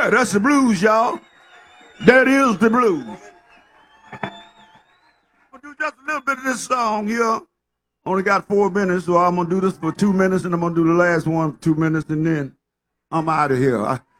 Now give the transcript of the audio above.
Yeah, that's the blues, y'all. That is the blues. I'm gonna do just a little bit of this song here. Only got 4 minutes, so I'm gonna do this for 2 minutes, and I'm gonna do the last one for 2 minutes, and then I'm out of here.